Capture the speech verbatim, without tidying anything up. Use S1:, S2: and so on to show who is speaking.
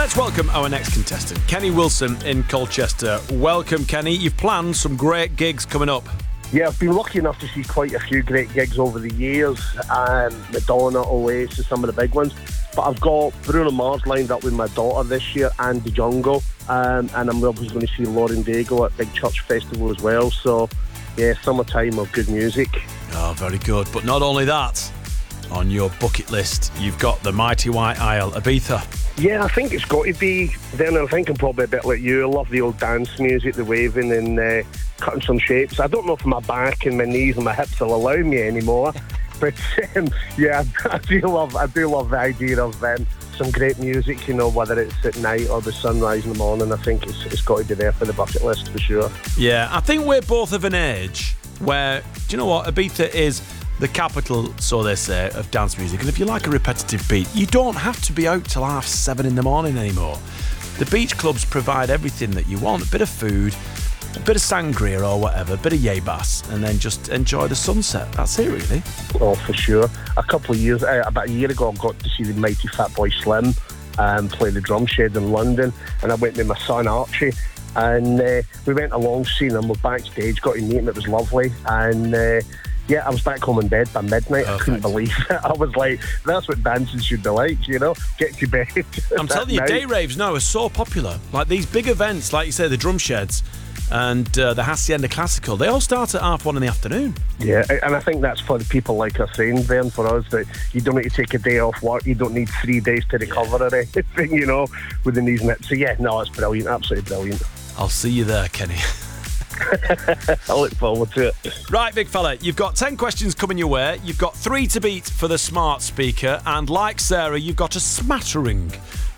S1: Let's welcome our next contestant, Kenny Wilson in Colchester. Welcome, Kenny. You've planned some great gigs coming up.
S2: Yeah, I've been lucky enough to see quite a few great gigs over the years. Um, Madonna, Oasis, some of the big ones. But I've got Bruno Mars lined up with my daughter this year and Django. Um, and I'm obviously going to see Lauren Daigle at Big Church Festival as well. So, yeah, summertime of good music.
S1: Oh, very good. But not only that, on your bucket list, you've got the Mighty White Isle, Ibiza.
S2: Yeah, I think it's got to be. Then I think I'm probably a bit like you. I love the old dance music, the waving and uh, cutting some shapes. I don't know if my back and my knees and my hips will allow me anymore. But um, yeah, I do love. I do love the idea of um, some great music. You know, whether it's at night or the sunrise in the morning. I think it's it's got to be there for the bucket list for sure.
S1: Yeah, I think we're both of an age where, do you know what, Ibiza is the capital, so they say, of dance music. And if you like a repetitive beat, you don't have to be out till half seven in the morning anymore. The beach clubs provide everything that you want. A bit of food, a bit of sangria or whatever, a bit of yabas, and then just enjoy the sunset. That's it, really.
S2: Oh, for sure. A couple of years, uh, about a year ago, I got to see the mighty Fatboy Slim um, play the drum shed in London. And I went with my son, Archie. And uh, we went along, seen him, we're backstage, got to meet him, it was lovely. And... Uh, Yeah, I was back home in bed by midnight.
S1: Perfect.
S2: I couldn't believe it. I was like, that's what dancing should be like, you know? Get to bed.
S1: I'm telling you,
S2: night.
S1: day raves now are so popular. Like these big events, like you say, the drum sheds and uh, the Hacienda Classical, they all start at half one in the afternoon.
S2: Yeah, and I think that's for the people like us saying then, for us, that you don't need to take a day off work, you don't need three days to recover or anything, you know, with the knees and hips. So yeah, no, it's brilliant, absolutely brilliant.
S1: I'll see you there, Kenny.
S2: I look forward to it.
S1: Right, big fella, you've got ten questions coming your way. You've got three to beat for the smart speaker. And like Sarah, you've got a smattering